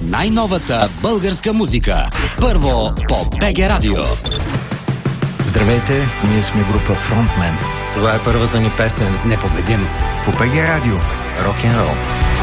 най-новата българска музика. Първо по БГ Радио. Здравейте, ние сме група Frontman. Това е първата ни песен Непобедим. По БГ Радио. Рок-н-рол.